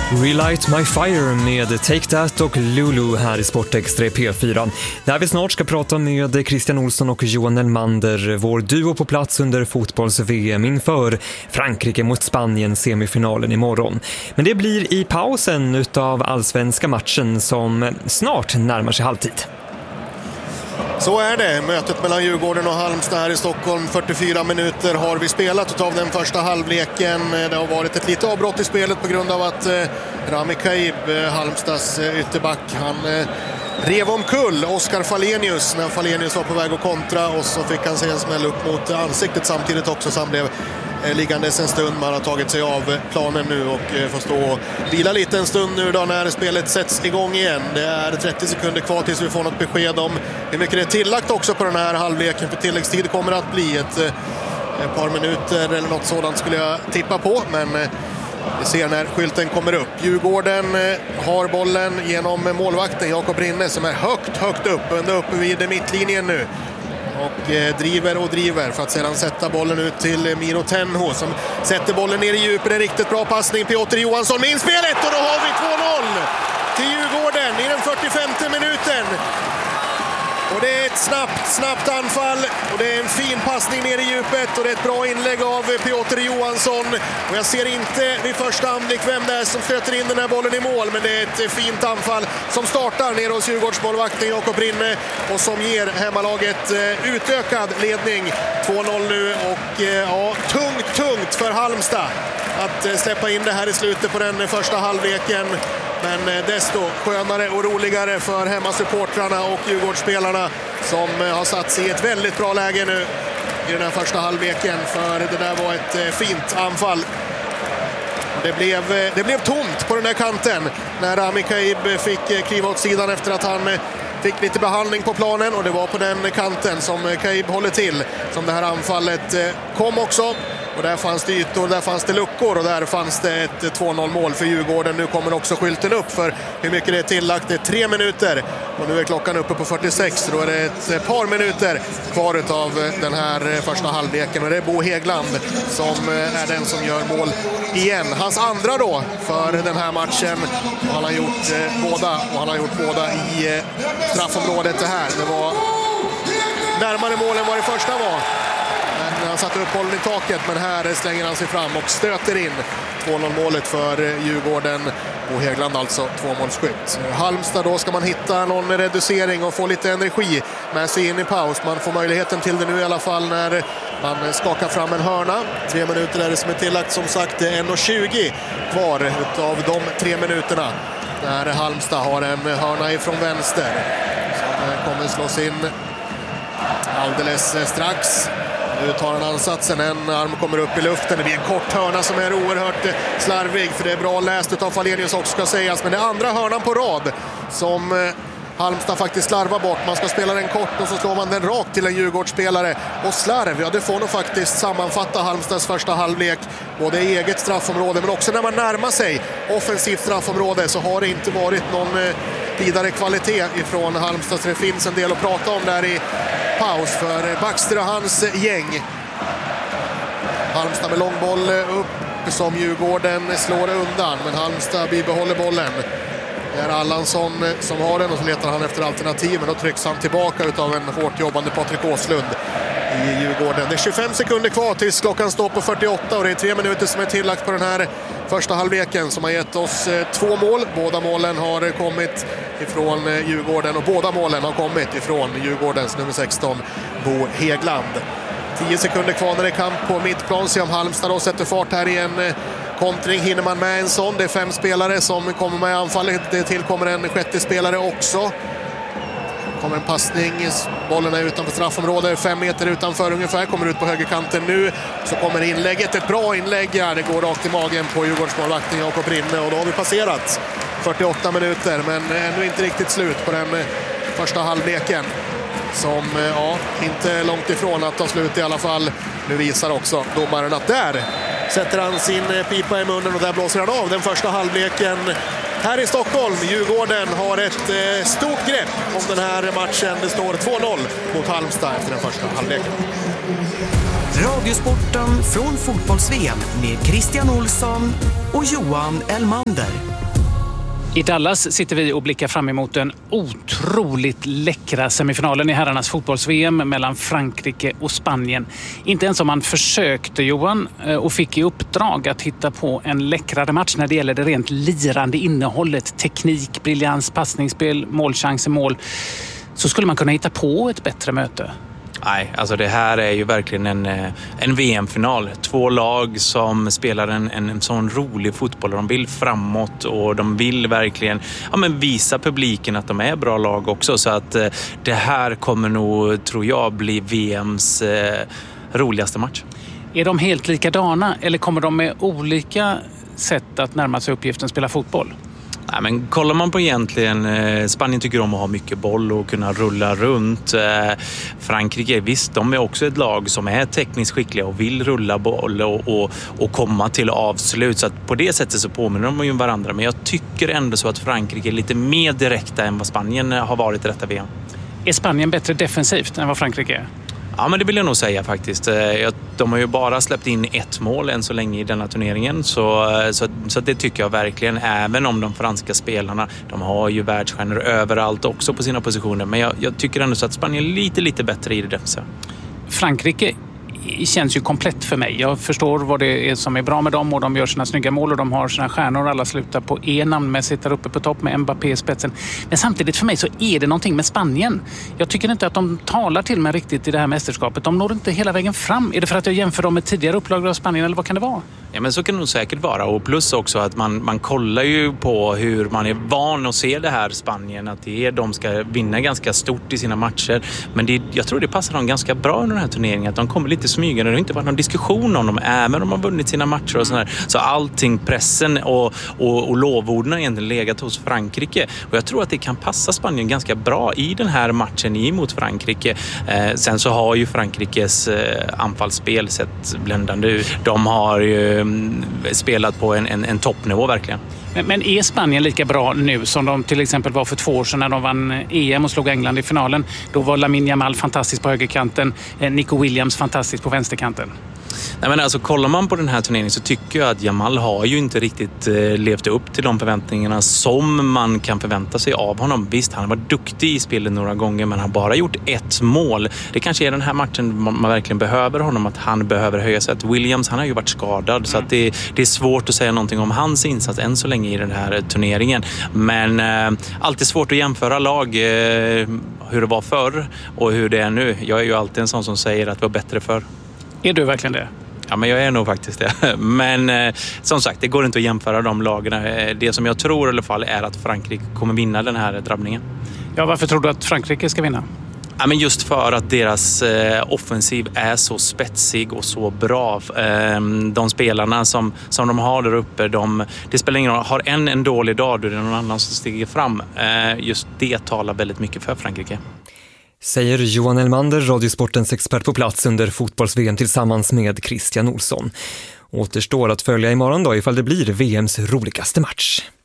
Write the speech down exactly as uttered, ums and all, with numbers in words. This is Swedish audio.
Relight My Fire med Take That och Lulu här i Sportextra i P fyra. Där vi snart ska prata med Christian Olsson och Johan Elmander, vår duo på plats under fotbolls-V M inför Frankrike mot Spanien semifinalen imorgon. Men det blir i pausen utav allsvenska matchen som snart närmar sig halvtid. Så är det. Mötet mellan Djurgården och Halmstad här i Stockholm. fyrtiofyra minuter har vi spelat av den första halvleken. Det har varit ett litet avbrott i spelet på grund av att eh, Rami Kaib, eh, Halmstads eh, ytterback, han eh, rev omkull Oskar Falenius när Falenius var på väg att kontra, och så fick han sig en smäll upp mot ansiktet samtidigt också, så han blev eh, liggandes en stund. Man har tagit sig av planen nu och eh, får stå och vila lite en stund nu då när spelet sätts igång igen. Det är trettio sekunder kvar tills vi får något besked om hur mycket det är tillagt också på den här halvleken, för tilläggstid kommer att bli ett, ett par minuter eller något sådant skulle jag tippa på, men vi ser när skylten kommer upp. Djurgården har bollen genom målvakten Jakob Rinne som är högt, högt upp, ända uppe vid mittlinjen nu. Och eh, driver och driver för att sedan sätta bollen ut till Miro Tenho som sätter bollen ner i djupet. En riktigt bra passning. Piotr Johansson med inspelet, och då har vi två noll till Djurgården i den fyrtiofemte minuten. Och det är ett snabbt, snabbt anfall, och det är en fin passning ner i djupet, och det är ett bra inlägg av Piotr Johansson. Och jag ser inte vid första anblick vem det är som stöter in den här bollen i mål, men det är ett fint anfall som startar ner hos Djurgårdsmålvakten Jakob Rinne och som ger hemmalaget utökad ledning. två noll nu, och ja, tungt, tungt för Halmstad att släppa in det här i slutet på den första halvleken. Men desto skönare och roligare för hemmasupportrarna och Djurgårdsspelarna som har satt sig i ett väldigt bra läge nu i den här första halvleken, för det där var ett fint anfall. Det blev, det blev tomt på den här kanten när Rami Kaib fick kliva åt sidan efter att han fick lite behandling på planen, och det var på den kanten som Kaib håller till som det här anfallet kom också. Och där fanns det ytor, där fanns det luckor, och där fanns det ett två noll mål för Djurgården. Nu kommer också skylten upp för hur mycket det är tillagt. Det är tre minuter och nu är klockan uppe på fyrtiosex. Då är det ett par minuter kvar av den här första halvleken, och det är Bo Häggland som är den som gör mål igen. Hans andra då för den här matchen. Och han har gjort båda, och han har gjort båda i straffområdet. Det här, det var närmare målen vad det första var. Men han satte upp bollen i taket, men här slänger han sig fram och stöter in två noll målet för Djurgården. Och Häggland alltså tvåmålsskytt. Halmstad då ska man hitta någon reducering och få lite energi med sig in i paus. Man får möjligheten till det nu i alla fall när man skakar fram en hörna. Tre minuter är det som är tillagt, som sagt en tjugo kvar av de tre minuterna. När Halmstad har en hörna ifrån vänster som kommer slås in alldeles strax. Nu tar han ansatsen, en arm kommer upp i luften. Det blir en kort hörna som är oerhört slarvig, för det är bra läst av Falenius också ska sägas. Men det är andra hörnan på rad som Halmstad faktiskt slarvar bort. Man ska spela den kort och så slår man den rakt till en Djurgårdsspelare. Och slarv, ja det får nog faktiskt sammanfatta Halmstads första halvlek. Både i eget straffområde, men också när man närmar sig offensivt straffområde så har det inte varit någon vidare kvalitet ifrån Halmstads. Det finns en del att prata om där i paus för Baxter och hans gäng. Halmstad med långboll upp som Djurgården slår undan, men Halmstad bibehåller bollen. Det är Allansson som har den, och så letar han efter alternativ, men då trycks han tillbaka utav en hårt jobbande Patrik Åslund i Djurgården. Det är tjugofem sekunder kvar tills klockan står på fyrtioåtta, och det är tre minuter som är tillagt på den här första halvleken som har gett oss två mål. Båda målen har kommit ifrån Djurgården, och båda målen har kommit ifrån Djurgårdens nummer sexton Bo Häggland. tio sekunder kvar när det är kamp på mittplan. Se om Halmstad då sätter fart här i en kontring. Hinner man med en sån? Det är fem spelare som kommer med i anfallet. Det tillkommer en sjätte spelare också. Kommer en passning. Bollen är utanför straffområdet. Fem meter utanför ungefär. Kommer ut på högerkanten nu. Så kommer inlägget. Ett bra inlägg. Ja, det går rakt i magen på Djurgårdsmålvakten Jakob Rinne. Och då har vi passerat fyrtioåtta minuter. Men ännu inte riktigt slut på den första halvleken. Som ja, inte är långt ifrån att ta slut i alla fall. Nu visar också domaren att där sätter han sin pipa i munnen, och där blåser han av den första halvleken här i Stockholm. Djurgården har ett eh, stort grepp om den här matchen. Det står två noll mot Halmstad efter den första halvleken. Radiosporten från fotbolls-V M med Christian Olsson och Johan Elmander. I Dallas sitter vi och blickar fram emot den otroligt läckra semifinalen i herrarnas fotbolls-V M mellan Frankrike och Spanien. Inte ens om man försökte, Johan, och fick i uppdrag att hitta på en läckrare match när det gäller det rent lirande innehållet, teknik, briljans, passningsspel, målchanser, mål, så skulle man kunna hitta på ett bättre möte. Nej, alltså det här är ju verkligen en, en V M-final. Två lag som spelar en, en, en sån rolig fotboll. De vill framåt och de vill verkligen ja, men visa publiken att de är bra lag också. Så att eh, det här kommer nog, tror jag, bli V M:s eh, roligaste match. Är de helt likadana eller kommer de med olika sätt att närma sig uppgiften spela fotboll? Nej, men kollar man på egentligen, eh, Spanien tycker om att ha mycket boll och kunna rulla runt. Eh, Frankrike, visst, de är också ett lag som är tekniskt skickliga och vill rulla boll och, och, och komma till avslut. Så att på det sättet så påminner de ju varandra. Men jag tycker ändå så att Frankrike är lite mer direkta än vad Spanien har varit i detta V M. Är Spanien bättre defensivt än vad Frankrike är? Ja, men det vill jag nog säga faktiskt. De har ju bara släppt in ett mål än så länge i denna turneringen. Så, så, så det tycker jag verkligen. Även om de franska spelarna, de har ju världsstjärnor överallt också på sina positioner. Men jag, jag tycker ändå så att Spanien är lite, lite bättre i det defensiva. Frankrike känns ju komplett för mig. Jag förstår vad det är som är bra med dem och de gör sina snygga mål och de har sina stjärnor. Alla slutar på E namnmässigt där uppe på topp med Mbappé i spetsen. Men samtidigt för mig så är det någonting med Spanien. Jag tycker inte att de talar till mig riktigt i det här mästerskapet. De når inte hela vägen fram. Är det för att jag jämför dem med tidigare upplagor av Spanien eller vad kan det vara? Ja, men så kan det nog säkert vara. Och plus också att man, man kollar ju på hur man är van att se det här Spanien. Att det är, de ska vinna ganska stort i sina matcher. Men det, jag tror det passar dem ganska bra under den här turneringen. Att de kommer lite smygande. Det har inte varit någon diskussion om dem. Även om de har vunnit sina matcher och sådär. Så allting, pressen och, och, och lovorden har egentligen legat hos Frankrike. Och jag tror att det kan passa Spanien ganska bra i den här matchen emot Frankrike. Eh, sen så har ju Frankrikes eh, anfallsspel sett bländande ut. De har ju spelat på en, en, en toppnivå verkligen. Men, men är Spanien lika bra nu som de till exempel var för två år sedan när de vann E M och slog England i finalen? Då var Lamine Yamal fantastisk på högerkanten, Nico Williams fantastisk på vänsterkanten. Nej, men alltså, kollar man på den här turneringen så tycker jag att Yamal har ju inte riktigt eh, levt upp till de förväntningarna som man kan förvänta sig av honom. Visst, han var duktig i spelet några gånger men han har bara gjort ett mål. Det kanske är den här matchen man, man verkligen behöver honom, att han behöver höja sig. Att Williams, han har ju varit skadad mm. så att det, det är svårt att säga någonting om hans insats än så länge i den här turneringen. Men eh, alltid svårt att jämföra lag, eh, hur det var förr och hur det är nu. Jag är ju alltid en sån som säger att det var bättre förr. Är du verkligen det? Ja, men jag är nog faktiskt det. Men eh, som sagt, det går inte att jämföra de lagarna. Det som jag tror i alla fall är att Frankrike kommer vinna den här drabbningen. Ja, varför tror du att Frankrike ska vinna? Ja, men just för att deras eh, offensiv är så spetsig och så bra. Eh, de spelarna som, som de har där uppe, de, det spelar ingen roll. Har en en dålig dag, då är det någon annan som stiger fram. Eh, just det talar väldigt mycket för Frankrike. Säger Johan Elmander, Radiosportens expert på plats under fotbolls-V M tillsammans med Christian Olsson. Återstår att följa imorgon då ifall det blir V M:s roligaste match.